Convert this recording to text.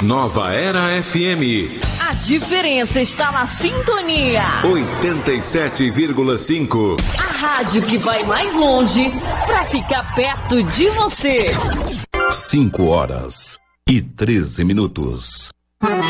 Nova Era FM. A diferença está na sintonia. 87,5. A rádio que vai mais longe para ficar perto de você. 5 horas e 13 minutos.